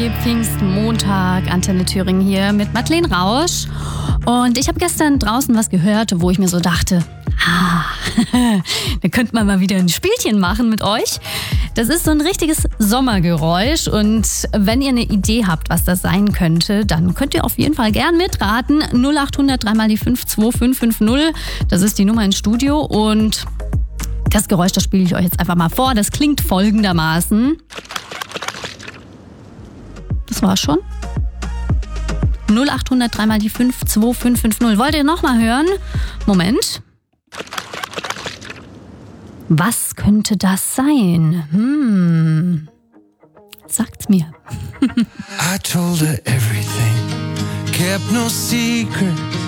Pfingstmontag, Antenne Thüringen hier mit Madeleine Rausch. Und ich habe gestern draußen was gehört, wo ich mir so dachte, da könnte man mal wieder ein Spielchen machen mit euch. Das ist so ein richtiges Sommergeräusch und wenn ihr eine Idee habt, was das sein könnte, dann könnt ihr auf jeden Fall gern mitraten. 0800 3 mal die 5 2550, das ist die Nummer ins Studio und das Geräusch, das spiele ich euch jetzt einfach mal vor. Das klingt folgendermaßen. Das war's schon. 0800 3 mal die 5 2550. Wollt ihr nochmal hören? Moment. Was könnte das sein? Sagt's mir. I told her everything, kept no secrets.